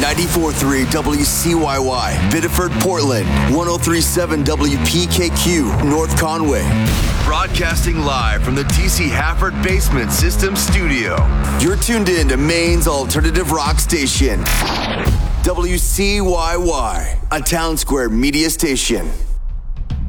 94.3 WCYY, Biddeford, Portland, 103.7 WPKQ, North Conway. Broadcasting live from the TC Hafford Basement System Studio. You're tuned in to Maine's alternative rock station, WCYY, a Town Square media station.